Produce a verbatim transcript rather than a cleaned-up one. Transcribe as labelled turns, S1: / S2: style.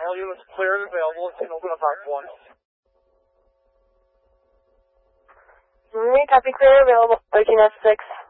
S1: All units clear and available. It's an open up Arc one.
S2: Alright, copy, clear, available. thirteen F six.